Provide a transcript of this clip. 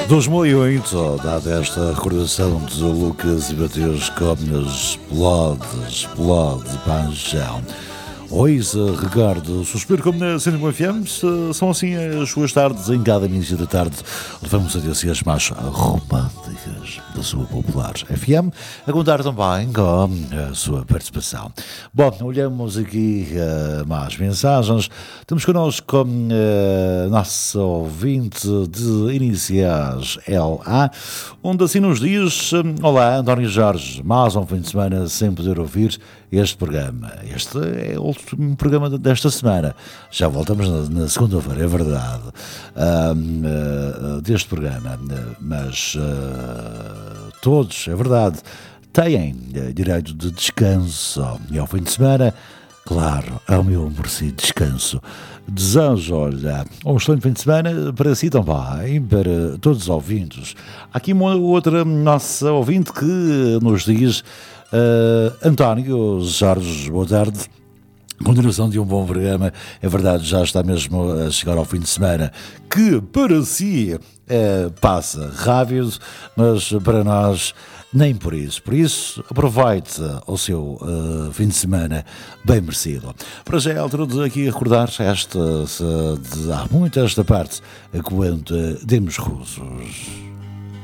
2008, dada esta recordação de Lucas e Mateus com Explode, Paixão. Hoje, Ricardo, suspiro como na Cinema FM, são assim as suas tardes, em cada início da tarde, levamos a dizer as mais românticas da sua popular FM, a contar também com a sua participação. Bom, olhamos aqui mais mensagens, temos connosco a nossa ouvinte de iniciais LA, onde assim nos diz: olá, António Jorge, mais um fim de semana sem poder ouvir este programa. Este é o último programa desta semana. Já voltamos na segunda-feira, é verdade, deste programa. Mas todos, é verdade, têm direito de descanso. E ao fim de semana, claro, é o meu merecido descanso. Desejo, olha, um excelente fim de semana para si também, para todos os ouvintes. Há aqui uma outra nossa ouvinte que nos diz: António Jorge, boa tarde. Continuação de um bom programa. É verdade, já está mesmo a chegar ao fim de semana, que para si passa rápido, mas para nós nem por isso. Por isso, aproveite o seu fim de semana bem merecido. Para já é a altura de aqui recordar há muito esta parte, a conta demos russos.